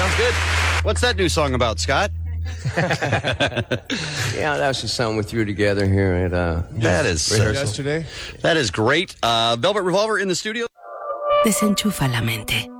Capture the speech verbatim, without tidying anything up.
Sounds good. What's that new song about, Scott? Yeah, that was just something we threw together here at uh, That is uh, Yesterday. that is great. Uh, Velvet Revolver in the studio. Desenchufa la mente.